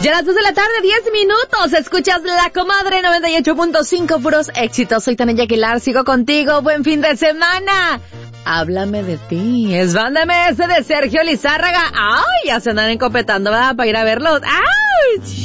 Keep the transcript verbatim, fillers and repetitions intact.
Ya a las dos de la tarde, diez minutos, escuchas La Comadre noventa y ocho punto cinco, puros éxitos. Soy Tania Aguilar, sigo contigo, buen fin de semana. Háblame de ti, es Banda M S de Sergio Lizárraga. Ay, ya se andan encopetando, ¿verdad? Para ir a verlos. Ay.